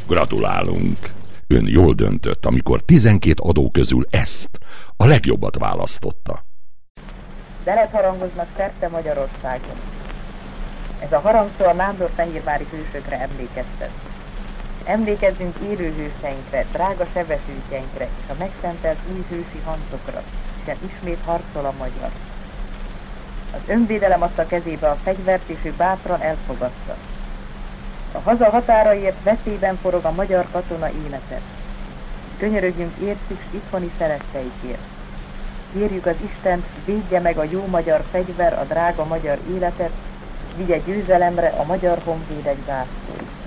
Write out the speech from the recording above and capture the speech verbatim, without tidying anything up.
Gratulálunk! Ön jól döntött, amikor tizenkét adó közül ezt, a legjobbat választotta. Zenet harangoznak szerte Magyarországon. Ez a harangszó a nándorfehérvári hősökre emlékeztet. Emlékezzünk élő hőseinkre, drága sebesültjeinkre és a megszentelt új hősi hancokra, hiszen ismét harcol a magyar. Az önvédelem adta kezébe a fegyvert, és ő bátran elfogadta. A haza határaiért veszélyben forog a magyar katona élete. Könyörögjünk értük s itthoni szeretteikért. Kérjük az Istent, védje meg a jó magyar fegyver, a drága magyar életet, vigye győzelemre a magyar honvédek zászlóit.